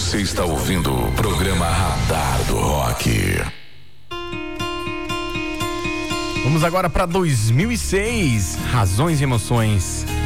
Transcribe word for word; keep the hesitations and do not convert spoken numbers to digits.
Você está ouvindo o programa Radar do Rock. Vamos agora para dois mil e seis, Razões e Emoções.